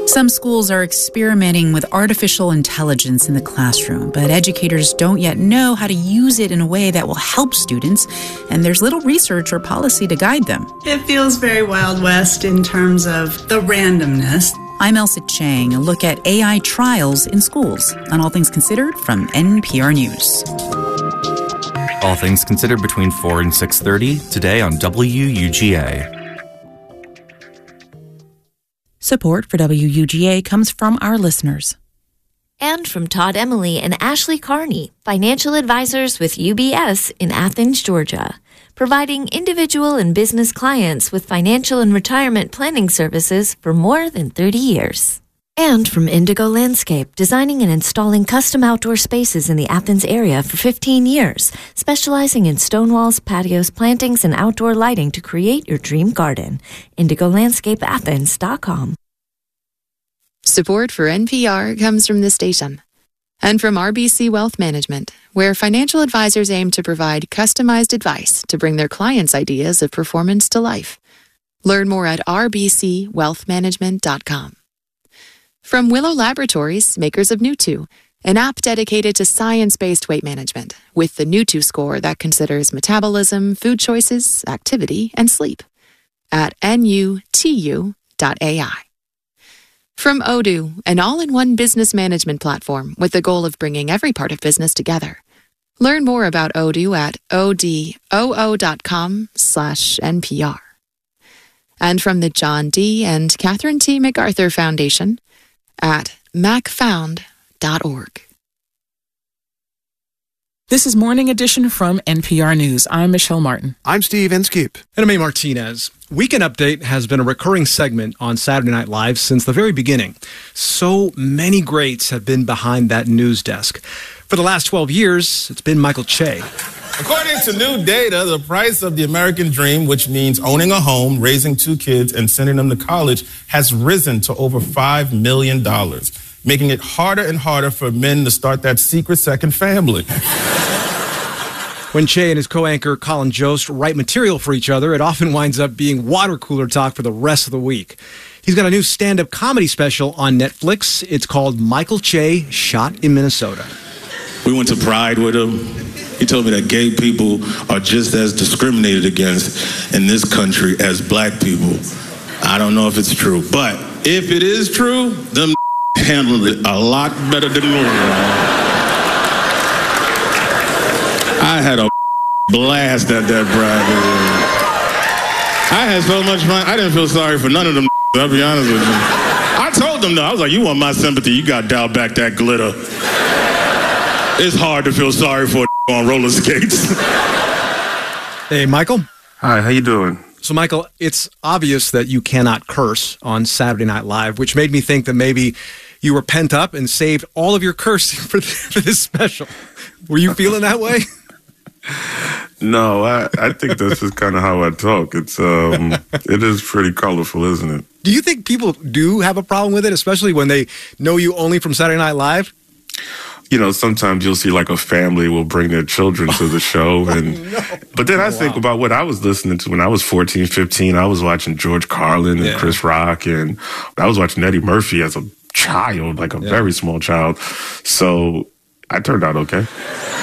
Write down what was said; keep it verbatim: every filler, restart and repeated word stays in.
Some schools are experimenting with artificial intelligence in the classroom, but educators don't yet know how to use it in a way that will help students, and there's little research or policy to guide them. It feels very Wild West in terms of the randomness. I'm Elsa Chang, a look at A I trials in schools on All Things Considered from N P R News. All Things Considered between four and six thirty today on W U G A. Support for W U G A comes from our listeners. And from Todd Emily and Ashley Carney, financial advisors with U B S in Athens, Georgia, providing individual and business clients with financial and retirement planning services for more than thirty years. And from Indigo Landscape, designing and installing custom outdoor spaces in the Athens area for fifteen years, specializing in stone walls, patios, plantings, and outdoor lighting to create your dream garden. indigo landscape athens dot com. Support for N P R comes from this station and from R B C Wealth Management, where financial advisors aim to provide customized advice to bring their clients' ideas of performance to life. Learn more at r b c wealth management dot com. From Willow Laboratories, makers of Nutu, an app dedicated to science-based weight management with the Nutu score that considers metabolism, food choices, activity, and sleep at N U T U dot A I. From Odoo, an all-in-one business management platform with the goal of bringing every part of business together. Learn more about Odoo at odoo dot com slash N P R. And from the John D. and Catherine T. MacArthur Foundation at mac found dot org. This is Morning Edition from N P R News. I'm Michelle Martin. I'm Steve Inskeep. And I'm A. Martinez. Weekend Update has been a recurring segment on Saturday Night Live since the very beginning. So many greats have been behind that news desk. For the last twelve years, it's been Michael Che. According to new data, the price of the American dream, which means owning a home, raising two kids, and sending them to college, has risen to over five million dollars, making it harder and harder for men to start that secret second family. When Che and his co-anchor Colin Jost write material for each other, it often winds up being water cooler talk for the rest of the week. He's got a new stand-up comedy special on Netflix. It's called Michael Che, Shot in Minnesota. We went to Pride with him. He told me that gay people are just as discriminated against in this country as black people. I don't know if it's true, but if it is true, them handled it a lot better than normal. I had a blast at that Pride. I had so much fun. I didn't feel sorry for none of them. I'll be honest with you. I told them though, I was like, you want my sympathy, you got to dial back that glitter. It's hard to feel sorry for a on roller skates. Hey, Michael. Hi, how you doing? So, Michael, it's obvious that you cannot curse on Saturday Night Live, which made me think that maybe you were pent up and saved all of your cursing for, for this special. Were you feeling that way? No, I, I think that's just kind of how I talk. It's um, it is pretty colorful, isn't it? Do you think people do have a problem with it, especially when they know you only from Saturday Night Live? You know, sometimes you'll see like a family will bring their children to the show. and oh, no. But then I oh, think wow. about what I was listening to when I was fourteen, fifteen. I was watching George Carlin and yeah. Chris Rock, and I was watching Eddie Murphy as a child, like a yeah. very small child. So I turned out okay.